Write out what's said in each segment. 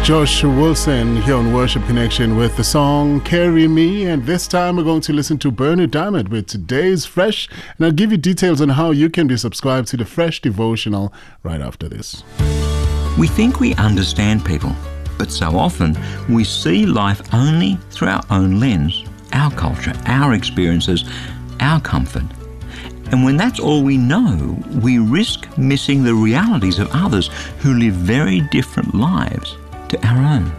Josh Wilson here on Worship Connection with the song Carry Me, and this time we're going to listen to Bernie Diamond with today's Fresh, and I'll give you details on how you can be subscribed to the Fresh devotional right after this. We think we understand people, but so often we see life only through our own lens, our culture, our experiences, our comfort. And when that's all we know, we risk missing the realities of others who live very different lives to our own.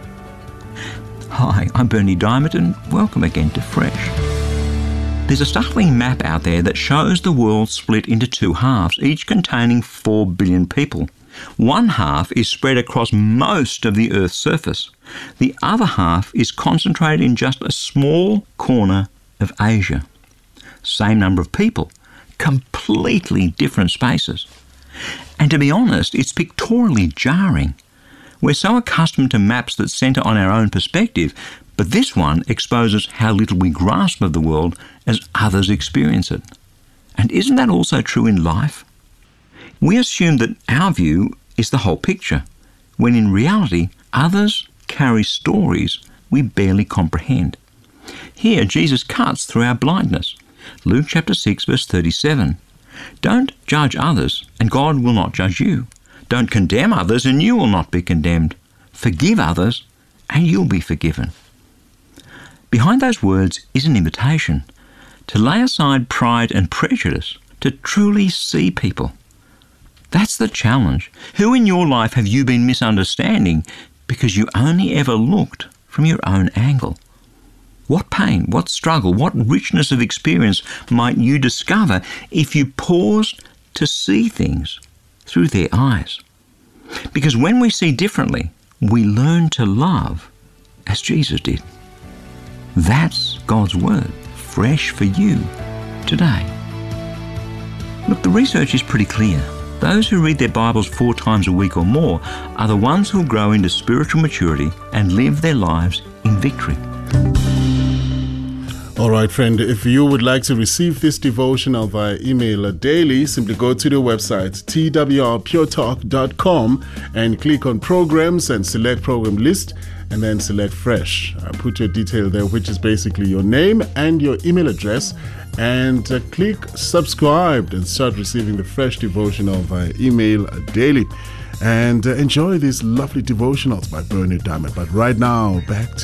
Hi, I'm Bernie Diamond and welcome again to Fresh. There's a startling map out there that shows the world split into two halves, each containing 4 billion people. One half is spread across most of the Earth's surface. The other half is concentrated in just a small corner of Asia. Same number of people, completely different spaces. And to be honest, it's pictorially jarring. We're so accustomed to maps that centre on our own perspective, but this one exposes how little we grasp of the world as others experience it. And isn't that also true in life? We assume that our view is the whole picture, when in reality, others carry stories we barely comprehend. Here, Jesus cuts through our blindness. Luke chapter 6, verse 37. Don't judge others, and God will not judge you. Don't condemn others, and you will not be condemned. Forgive others, and you'll be forgiven. Behind those words is an invitation to lay aside pride and prejudice, to truly see people. That's the challenge. Who in your life have you been misunderstanding because you only ever looked from your own angle? What pain, what struggle, what richness of experience might you discover if you paused to see things through their eyes? Because when we see differently, we learn to love as Jesus did. That's God's Word, fresh for you today. Look, the research is pretty clear. Those who read their Bibles 4 times a week or more are the ones who'll grow into spiritual maturity and live their lives in victory. All right, friend, if you would like to receive this devotional via email daily, simply go to the website twrpuretalk.com and click on Programs and select Program List and then select Fresh. Put your detail there, which is basically your name and your email address, and click Subscribe and start receiving the Fresh devotional via email daily. And enjoy these lovely devotionals by Bernie Diamond. But right now, back to